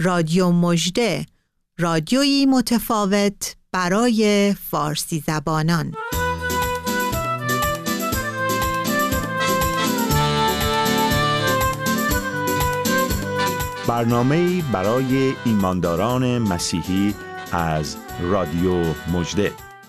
رادیو مژده، رادیویی متفاوت برای فارسی زبانان. برنامه‌ای برای ایمانداران مسیحی از رادیو مژده.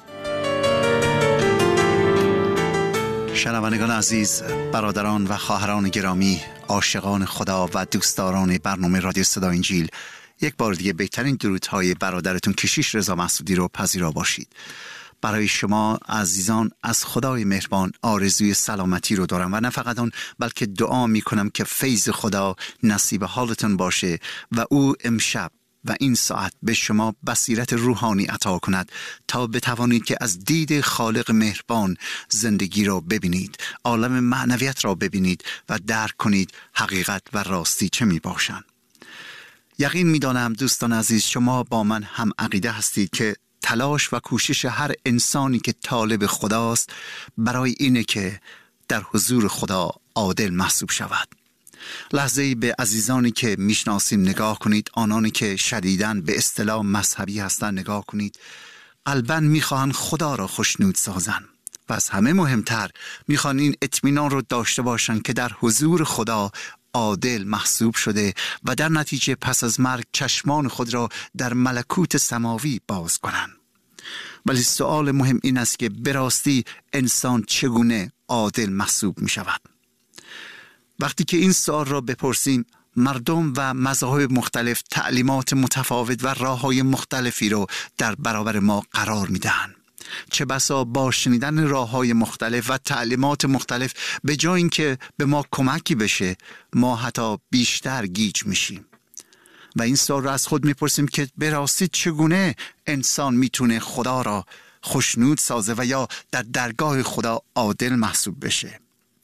شنوندگان عزیز، برادران و خواهران گرامی، عاشقان خدا و دوستداران برنامه رادیو صدای انجیل، یک بار دیگه بهترین درودهای برادرتون کشیش رضا مسعودی رو پذیرا باشید. برای شما عزیزان از خدای مهربان آرزوی سلامتی رو دارم و نه فقط اون، بلکه دعا می کنم که فیض خدا نصیب حالتون باشه و او امشب و این ساعت به شما بصیرت روحانی عطا کند تا بتوانید که از دید خالق مهربان زندگی را ببینید، عالم معنویت را ببینید و درک کنید حقیقت و راستی چه می باشند. یقین می دانم دوستان عزیز شما با من هم عقیده هستید که تلاش و کوشش هر انسانی که طالب خداست برای اینه که در حضور خدا عادل محسوب شود. لحظه‌ای به عزیزانی که میشناسیم نگاه کنید، آنانی که شدیداً به اصطلاح مذهبی هستند نگاه کنید. قلباً میخواهند خدا را خوشنود سازن و از همه مهمتر میخوان این اطمینان رو داشته باشن که در حضور خدا عادل محسوب شده و در نتیجه پس از مرگ چشمان خود را در ملکوت سماوی باز کنند. ولی سوال مهم این است که به راستی انسان چگونه عادل محسوب می شود؟ وقتی که این سوال را بپرسیم، مردم و مذاهب مختلف تعلیمات متفاوت و راه‌های مختلفی را در برابر ما قرار می دهند. چه بسا با شنیدن راه‌های مختلف و تعلیمات مختلف به جای اینکه به ما کمکی بشه، ما حتی بیشتر گیج میشیم. و این سوال را از خود میپرسیم که به راستی چگونه انسان میتونه خدا را خوشنود سازه و یا در درگاه خدا عادل محسوب بشه.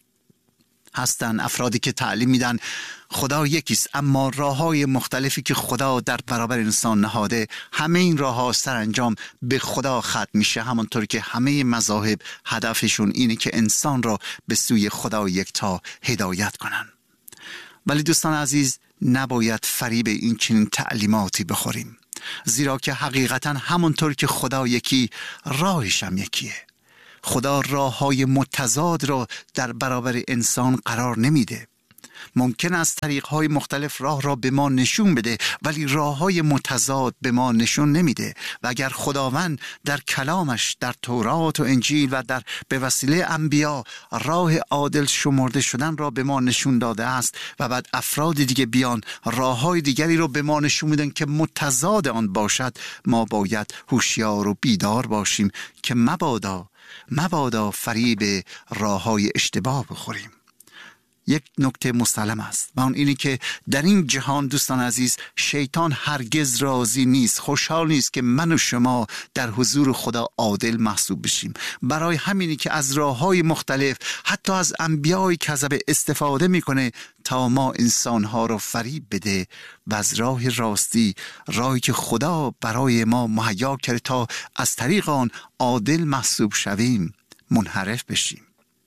هستن افرادی که تعلیم میدن خدا یکیست، اما راه‌های مختلفی که خدا در برابر انسان نهاده، همه این راه‌ها سرانجام به خدا ختم میشه، همانطور که همه مذاهب هدفشون اینه که انسان را به سوی خدا یکتا هدایت کنن. ولی دوستان عزیز، نباید فریب این چنین تعلیماتی بخوریم، زیرا که حقیقتا همانطور که خدا یکی، راهش هم یکیه. خدا راه‌های متضاد را در برابر انسان قرار نمیده. ممکن است طریق‌های مختلف راه را به ما نشون بده، ولی راه‌های متضاد به ما نشون نمیده. و اگر خداوند در کلامش، در تورات و انجیل و در به وسیله انبیا راه عادل شمرده شدن را به ما نشون داده است و بعد افراد دیگه بیان راه‌های دیگری را به ما نشون میدن که متضاد آن باشد، ما باید هوشیار و بیدار باشیم که مبادا فریب راه‌های اشتباه بخوریم. یک نکته مسلم است و اون اینی که در این جهان دوستان عزیز، شیطان هرگز راضی نیست، خوشحال نیست که من و شما در حضور خدا عادل محسوب بشیم. برای همینی که از راه‌های مختلف، حتی از انبیای کذب استفاده میکنه تا ما انسانها رو فریب بده و از راه راستی، راهی که خدا برای ما مهیا کرده تا از طریق آن عادل محسوب شویم، منحرف بشیم.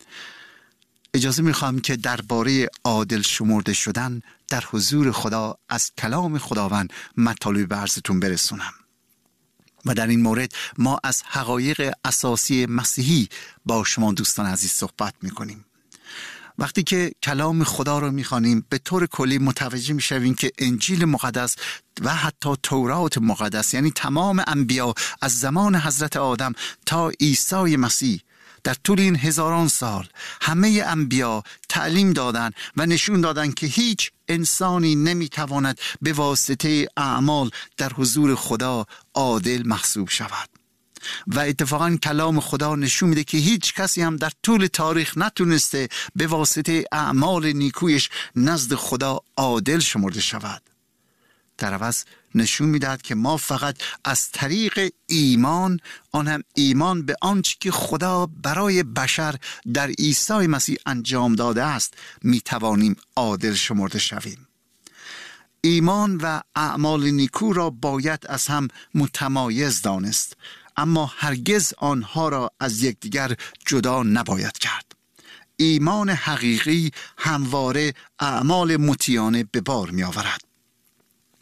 اجازه میخوام که درباره عادل شمرده شدن در حضور خدا از کلام خداوند مطالب به عرضتون برسونم. و در این مورد ما از حقایق اساسی مسیحی با شما دوستان عزیز صحبت میکنیم. وقتی که کلام خدا رو میخوانیم، به طور کلی متوجه میشویم که انجیل مقدس و حتی تورات مقدس، یعنی تمام انبیا از زمان حضرت آدم تا عیسی مسیح، در طول این هزاران سال همه انبیا تعلیم دادن و نشون دادن که هیچ انسانی نمیتواند به واسطه اعمال در حضور خدا عادل محسوب شود. و اتفاقا کلام خدا نشون میده که هیچ کسی هم در طول تاریخ نتونسته به واسطه اعمال نیکویش نزد خدا عادل شمرده شود. در عوض نشون میدهد که ما فقط از طریق ایمان، آن هم ایمان به آنچه که خدا برای بشر در عیسی مسیح انجام داده است، میتوانیم عادل شمرده شویم. ایمان و اعمال نیکو را باید از هم متمایز دانست، اما هرگز آنها را از یکدیگر جدا نباید کرد. ایمان حقیقی همواره اعمال مطیعانه به بار می آورد.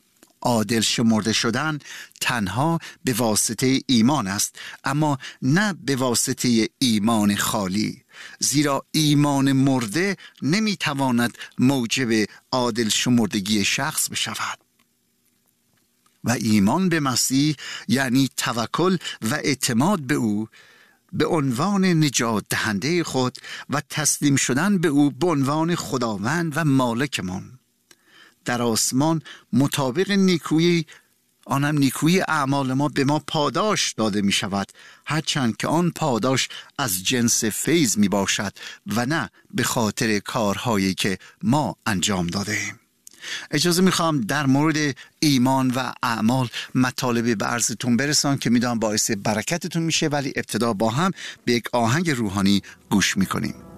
عادل شمرده شدن تنها به واسطه ایمان است، اما نه به واسطه ایمان خالی، زیرا ایمان مرده نمیتواند موجب عادل شمردگی شخص بشود. و ایمان به مسیح یعنی توکل و اعتماد به او به عنوان نجات دهنده خود و تسلیم شدن به او به عنوان خداوند و مالکمان. در آسمان مطابق نیکویی، آنم نیکویی اعمال ما، به ما پاداش داده می شود، هرچند که آن پاداش از جنس فیض می باشد و نه به خاطر کارهایی که ما انجام داده ایم. اجازه میخوام در مورد ایمان و اعمال مطالبی به عرضتون برسان که میدونم باعث برکتتون میشه، ولی ابتدا با هم به یک آهنگ روحانی گوش میکنیم.